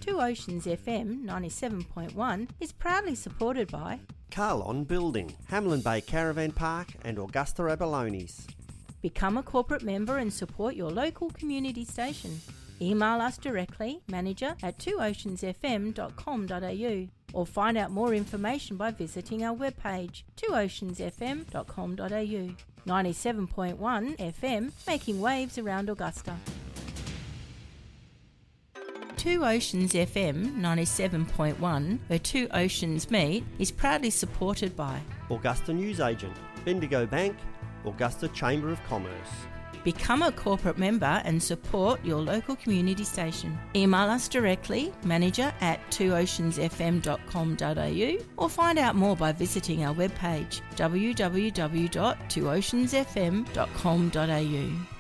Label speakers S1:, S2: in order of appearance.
S1: Two Oceans FM 97.1 is proudly supported by
S2: Carlon Building, Hamlin Bay Caravan Park and Augusta Abalones.
S1: Become a corporate member and support your local community station. Email us directly, manager@twooceansfm.com.au, or find out more information by visiting our webpage, twooceansfm.com.au. 97.1 FM, making waves around Augusta. Two Oceans FM 97.1, where two oceans meet, is proudly supported by
S2: Augusta Newsagent, Bendigo Bank, Augusta Chamber of Commerce.
S1: Become a corporate member and support your local community station. Email us directly, manager@twooceansfm.com.au, or find out more by visiting our webpage, www.twooceansfm.com.au.